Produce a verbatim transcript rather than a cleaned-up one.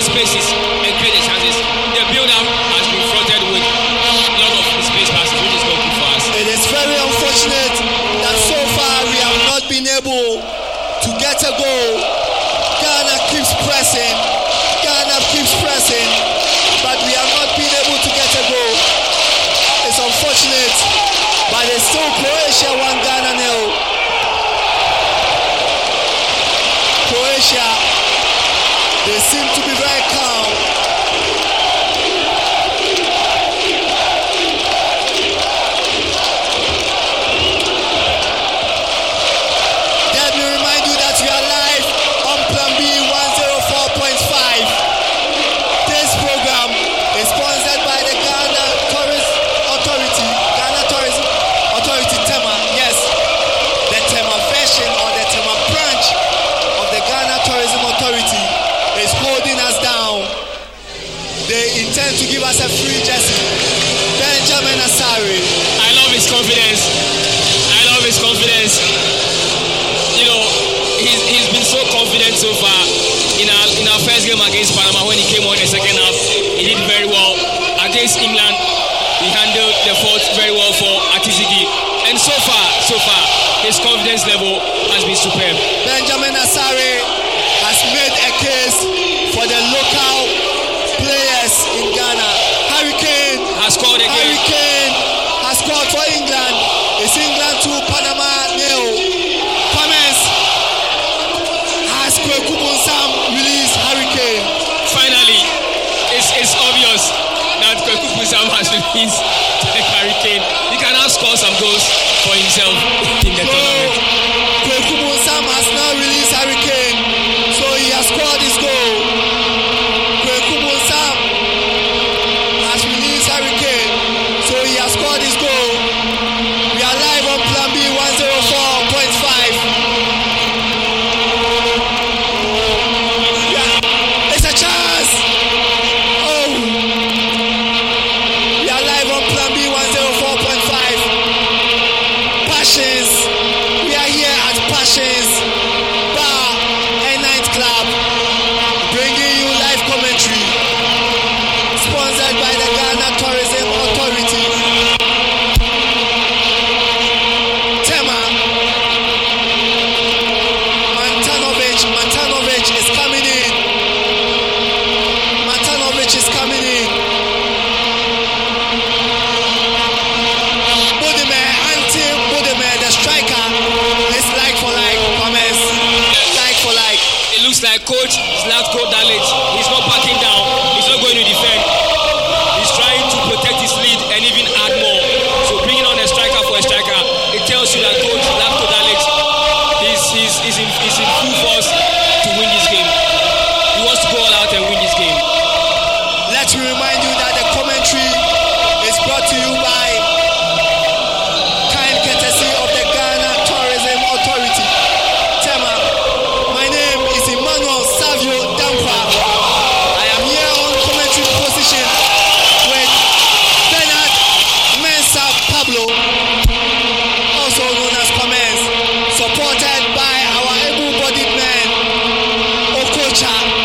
spaces and create the chances. The build-up has been fronted with a lot of space passes, which is not good for us. It is very unfortunate that so far we have not been able to get a goal. Ghana keeps pressing. Ghana keeps pressing, but we have not been able to get a goal. It's unfortunate, but it's still Croatia one, Ghana nil. Croatia, they seem to be very calm. Let me remind you that we are live on Plan B one oh four point five. This program is sponsored by the Ghana Tourist Authority, Ghana Tourism Authority, Tema. Yes, the Tema version or the Tema branch of the Ghana Tourism Authority is holding us down. They intend to give us a free jersey. Benjamin Asare. I love his confidence. I love his confidence. You know, he's, he's been so confident so far. In our in our first game against Panama, when he came on in the second half, he did very well. Against England, he handled the fault very well for Atizigi. And so far, so far, his confidence level has been superb. Benjamin Asare has made a case for the local players in Ghana. Harry Kane has scored again. Harry Kane has scored for England. It's England two, Panama nil. Comments. Has Kweku Bunsam released Harry Kane? Finally, it's, it's obvious that Kweku Bunsam has released Harry Kane. He can now score some goals for himself in the so, tournament. Kweku Bunsam has now released Harry Kane, so he has scored his goal. Kweku Bunsam has released Harry Kane, so he has scored his goal. We are live on Plan B one oh four point five. Yeah, it's a chance. Oh, we are live on Plan B one oh four point five. Passions. We are here at Passions Bar and Night Club, bringing you live commentary, sponsored by the Ghana Tourism Authority. Tema Matanovic, Matanovic is coming in. Matanovic is coming in. Budimir, Ante Budimir, the striker, is like for like. Comments, like for like. It looks like Coach Zlatko Dalic, he's not backing down. He's not going to defend. He's trying to protect his lead and even add more. So bringing on a striker for a striker, it tells you that Coach Zlatko Dalic is he's, he's, in, he's in full force to win this game. He wants to go all out and win this game. Let me remind you that the commentary is brought to you by kind courtesy of the Ghana Tourism Authority. Tema, my name is Emmanuel Savio Dampa. I am here on commentary position with Bernard Mensah Pablo, also known as Comments, supported by our able-bodied man, Okocha.